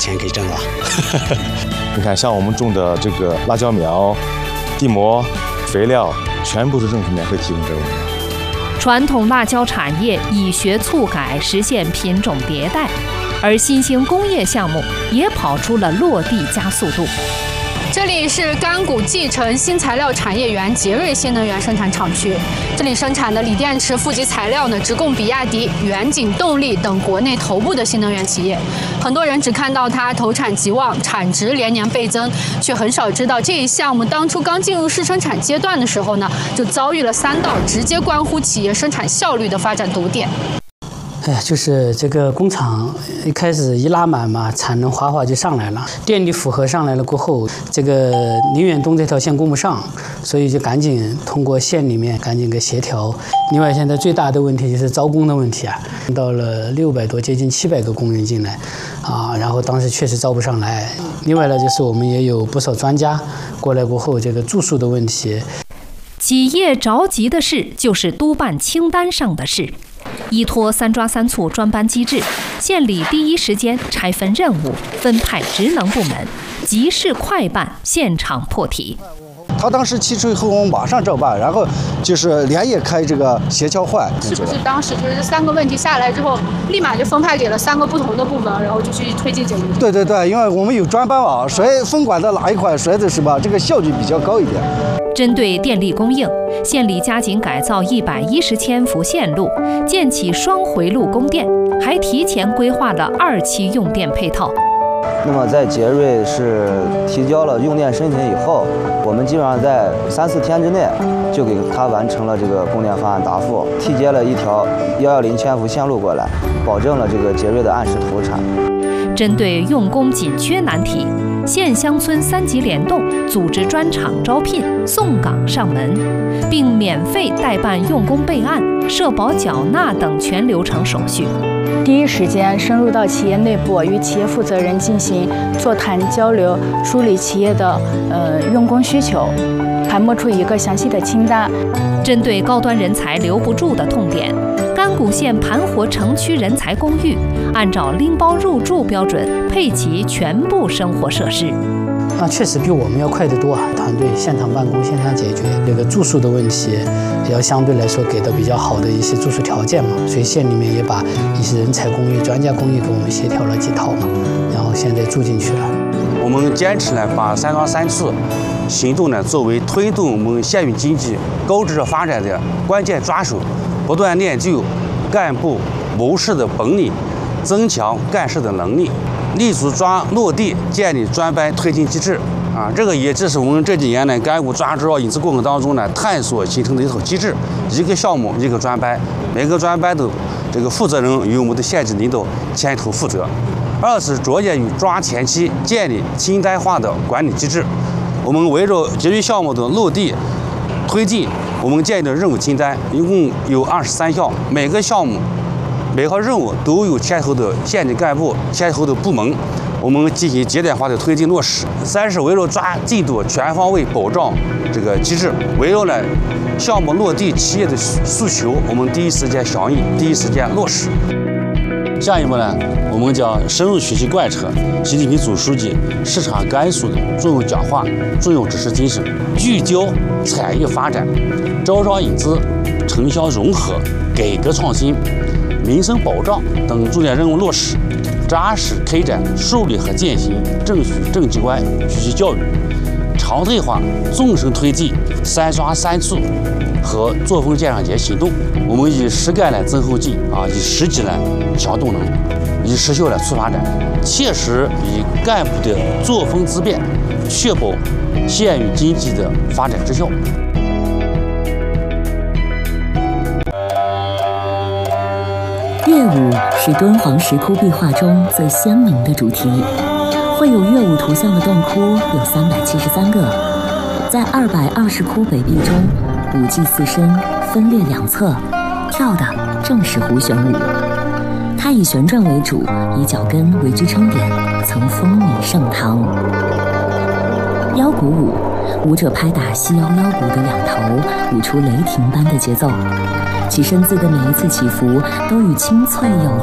钱给挣了。 你看，像我们种的这个辣椒苗、地膜、肥料，全部是政府免费提供给我们的。 传统辣椒产业以学促改，实现品种迭代，而新兴工业项目也跑出了落地加速度。 这里是甘谷继承新材料产业园杰瑞新能源生产厂区，这里生产的锂电池负极材料呢，直供比亚迪、远景动力等国内头部的新能源企业。很多人只看到它投产极旺，产值连年倍增，却很少知道这一项目当初刚进入试生产阶段的时候呢，就遭遇了3道直接关乎企业生产效率的发展堵点。 就是这个工厂一开始一拉满嘛，产能哗就上来了，电力负荷上来了过后，这个宁远东这条线供不上，所以就赶紧通过县里面赶紧给协调。另外，现在最大的问题就是招工的问题啊，到了600多，接近700个工人进来，然后当时确实招不上来。另外呢，就是我们也有不少专家过来过后，这个住宿的问题。 企业着急的事就是督办清单上的事。依托3抓3促专班机制，县里第一时间拆分任务，分派职能部门，急事快办，现场破题。 他当时提出以后，我们马上照办，然后就是连夜开这个协调会。 是不是当时就是这3个问题下来之后，立马就分派给了3个不同的部门，然后就去推进这个？ 对，因为我们有专班嘛，谁分管的哪一块，谁的是吧？这个效率比较高一点。 针对电力供应，县里加紧改造110千伏线路，建起双回路供电，还提前规划了2期用电配套。 那么在杰瑞是提交了用电申请以后，我们基本上在3-4天之内就给他完成了这个供电方案答复，替接了一条110千伏线路过来，保证了这个杰瑞的按时投产。 针对用工紧缺难题，县乡村3级联动，组织专场招聘，送岗上门，并免费代办用工备案、社保缴纳等全流程手续。 第一时间深入到企业内部，与企业负责人进行座谈交流，梳理企业的用工需求，盘摸出一个详细的清单。 针对高端人才留不住的痛点，甘谷县盘活城区人才公寓，按照拎包入住标准配齐全部生活设施。 确实比我们要快得多啊！团队现场办公，现场解决这个住宿的问题，也要相对来说给到比较好的一些住宿条件嘛。所以县里面也把一些人才公寓、专家公寓给我们协调了几套嘛，然后现在住进去了。 我们坚持呢，把3抓3促行动呢作为推动我们县域经济高质发展的关键抓手，不断练就干部谋事的本领，增强干事的能力。立足抓落地，建立专班推进机制这个也这是我们这几年呢甘谷抓主要引资过程当中呢探索形成的一套机制，一个项目一个专班，每个专班的这个负责人由我们的县级领导牵头负责。2是着眼于抓前期建立清单化的管理机制，我们围绕节约项目的落地推进，我们建立的任务清单一共有23项，每个项目每项任务都有牵头的县级干部、牵头的部门，我们进行节点化的推进落实。3是围绕抓进度全方位保障这个机制，围绕呢项目落地企业的诉求，我们第一时间响应，第一时间落实。下一步呢，我们将深入学习贯彻习近平总书记视察甘肃的重要讲话、重要指示精神，聚焦产业发展、招商引资、城乡融合、改革创新、民生保障等重点任务落实，扎实开展树立和践行政许政机关学习教育，常态化纵深推进3抓3促和作风鉴赏节行动。我们以实干来增后劲以实际来强动能，以实效来促发展，切实以干部的作风自变，确保县域经济的发展之效。 乐舞是敦煌石窟壁画中最鲜明的主题，绘有乐舞图像的洞窟有373个，在220窟北壁中，5骑4身分列2侧，跳的正是胡旋舞。它以旋转为主，以脚跟为支撑点，曾风靡盛唐。腰鼓舞，舞者拍打细腰腰鼓的2头，舞出雷霆般的节奏。其身姿的每一次起伏，都与清脆有